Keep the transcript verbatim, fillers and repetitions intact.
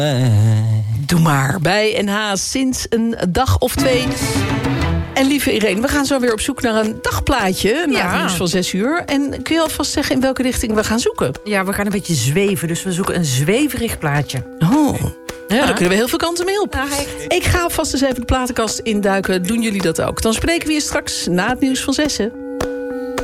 Doe maar, bij N H sinds een dag of twee. En lieve Irene, we gaan zo weer op zoek naar een dagplaatje. Na het nieuws van zes uur. En kun je alvast zeggen in welke richting we gaan zoeken? Ja, we gaan een beetje zweven. Dus we zoeken een zweverig plaatje. Oh, ja. Nou, daar kunnen we heel veel kanten mee op. Ja, ik ga alvast eens even de platenkast induiken. Doen jullie dat ook? Dan spreken we je straks na het nieuws van zessen.